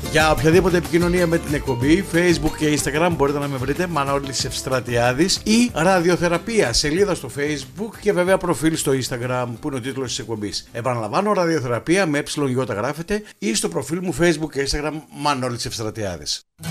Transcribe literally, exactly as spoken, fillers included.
Για οποιαδήποτε επικοινωνία με την εκπομπή, Facebook και Instagram μπορείτε να με βρείτε Μανώλης Ευστρατιάδης ή Ραδιοθεραπεία, σελίδα στο Facebook και βέβαια προφίλ στο Instagram που είναι ο τίτλος της εκπομπής. Επαναλαμβάνω, Ραδιοθεραπεία με ε γρافεται ή στο προφίλ μου Facebook και Instagram Μανώλης Ευστρατιάδης.